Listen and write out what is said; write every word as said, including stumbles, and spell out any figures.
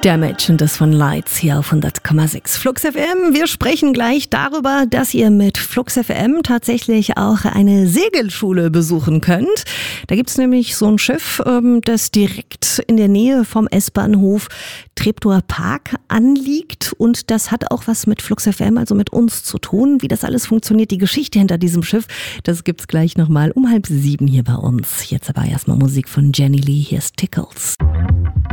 Damage und das von Lights hier auf hundert Komma sechs Flux F M. Wir sprechen gleich darüber, dass ihr mit Flux F M tatsächlich auch eine Segelschule besuchen könnt. Da gibt's nämlich so ein Schiff, das direkt in der Nähe vom S-Bahnhof Treptower Park anliegt. Und das hat auch was mit Flux F M, also mit uns zu tun. Wie das alles funktioniert, die Geschichte hinter diesem Schiff, das gibt's gleich nochmal um halb sieben hier bei uns. Jetzt aber erstmal Musik von Jenny Lee, hier ist Tickles.